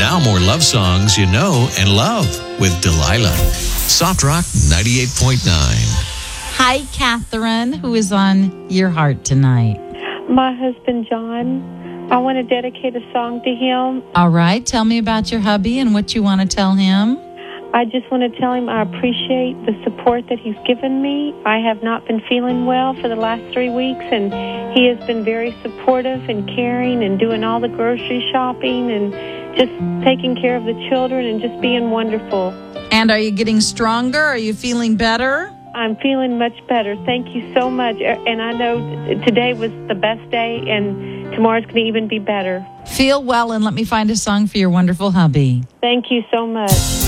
Now more love songs you know and love with Delilah. Soft Rock 98.9. Hi, Catherine. Who is on your heart tonight? My husband, John. I want to dedicate a song to him. All right. Tell me about your hubby and what you want to tell him. I just want to tell him I appreciate the support that he's given me. I have not been feeling well for the last 3 weeks, and he has been very supportive and caring and doing all the grocery shopping and just taking care of the children and just being wonderful. And are you getting stronger? Are you feeling better? I'm feeling much better. Thank you so much. And I know today was the best day, and tomorrow's going to even be better. Feel well, and let me find a song for your wonderful hubby. Thank you so much.